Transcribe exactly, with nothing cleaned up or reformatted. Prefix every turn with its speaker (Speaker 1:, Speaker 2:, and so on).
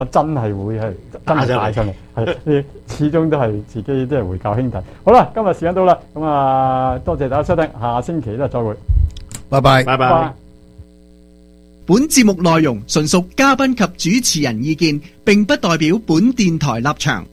Speaker 1: 真係會係真係帶上嚟，係你始終都係自己即係回教兄弟。好啦，今日時間到啦，咁啊多謝大家收聽，下星期咧再會，
Speaker 2: 拜拜，
Speaker 3: 拜拜。
Speaker 4: 本節目內容純屬嘉賓及主持人意見，並不代表本電台立場。